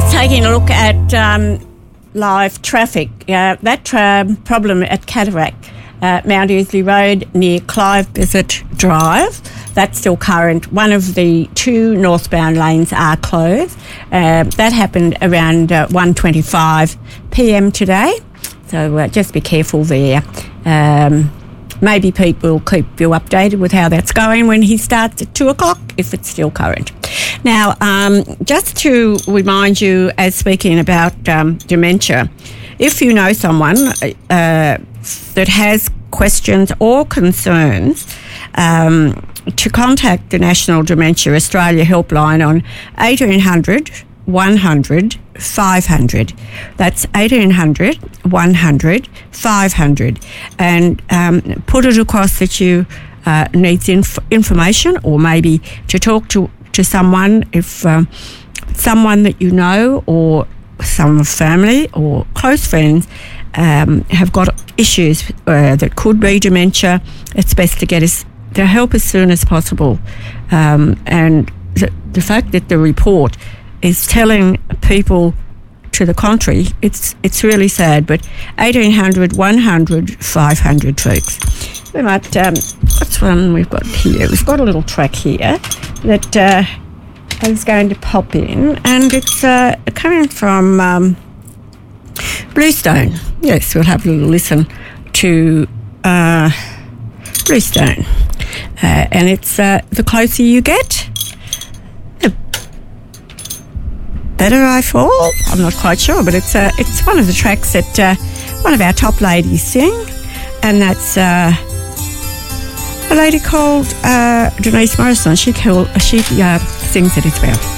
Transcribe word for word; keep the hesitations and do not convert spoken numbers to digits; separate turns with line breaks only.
Just taking a look at um, live traffic. Uh, that tra- problem at Cataract, uh, Mount Ousley Road near Clive Bissett Drive, that's still current. One of the two northbound lanes are closed. Uh, that happened around uh, one twenty-five p m today, so uh, just be careful there. Um, maybe Pete will keep you updated with how that's going when he starts at two o'clock, if it's still current. Now, um, just to remind you, as speaking about um, dementia, if you know someone uh, that has questions or concerns, um, to contact the National Dementia Australia helpline on eighteen hundred, one hundred, five hundred. That's eighteen hundred, one hundred, five hundred. And um, put it across that you uh, needs inf- information or maybe to talk to to someone, if um, someone that you know or some family or close friends um, have got issues uh, that could be dementia, it's best to get us to help as soon as possible. Um, and the, the fact that the report is telling people to the contrary, it's it's really sad. But eighteen hundred, one hundred, five hundred, folks. We might, um, what's one we've got here? We've got a little track here that uh, I was going to pop in, and it's uh, coming from um, Bluestone. Yes, we'll have a little listen to uh, Bluestone. Uh, and it's uh, the closer you get, the better I fall. I'm not quite sure, but it's uh, it's one of the tracks that uh, one of our top ladies sing, and that's uh, a lady called uh, Denise Morrison. She, call, she uh, sings it as well.